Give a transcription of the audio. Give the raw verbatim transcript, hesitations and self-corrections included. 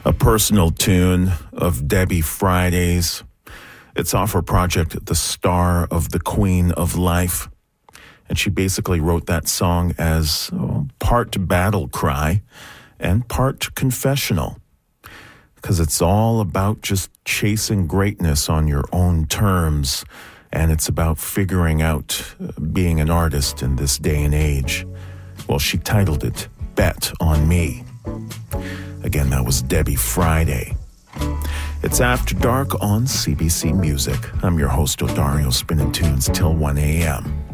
a personal tune of Debbie Friday's. It's off her project, The Star of the Queen of Life. And she basically wrote that song as oh, part battle cry and part confessional. Because it's all about just chasing greatness on your own terms. And it's about figuring out uh, being an artist in this day and age. Well, she titled it, Bet on Me. Again, that was Debbie Friday. It's After Dark on C B C Music. I'm your host, Odario, spinning tunes till one a.m.